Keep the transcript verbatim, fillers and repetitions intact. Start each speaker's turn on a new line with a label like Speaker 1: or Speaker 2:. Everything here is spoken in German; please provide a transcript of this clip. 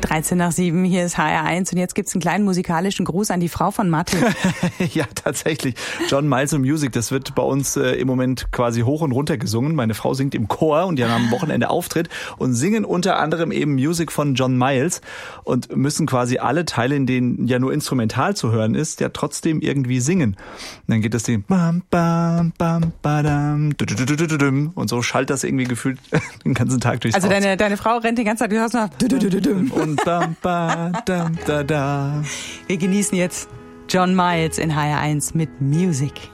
Speaker 1: dreizehn nach sieben, hier ist H R eins und jetzt gibt's einen kleinen musikalischen Gruß an die Frau von Martin.
Speaker 2: Ja, tatsächlich. John Miles und Music, das wird bei uns äh, im Moment quasi hoch und runter gesungen. Meine Frau singt im Chor und die haben am Wochenende Auftritt und singen unter anderem eben Music von John Miles und müssen quasi alle Teile, in denen ja nur instrumental zu hören ist, ja trotzdem irgendwie singen. Und dann geht das Ding bam, bam, bam, badam, und so schallt das irgendwie gefühlt den ganzen Tag durchs
Speaker 1: Also
Speaker 2: Haus.
Speaker 1: deine, deine Frau rennt die ganze Zeit, du hörst noch
Speaker 2: und bam, badam, da, da.
Speaker 1: Wir genießen jetzt John Miles in H R eins mit Music.